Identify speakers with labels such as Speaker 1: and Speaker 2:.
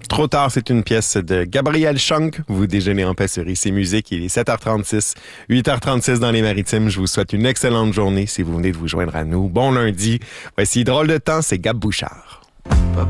Speaker 1: Trop tard, c'est une pièce de Gabriel Schunk. Vous déjeunez en paix sur IC Musique. Il est 7h36, 8h36 dans les Maritimes. Je vous souhaite une excellente journée si vous venez de vous joindre à nous. Bon lundi. Voici Drôle de temps, c'est Gab Bouchard.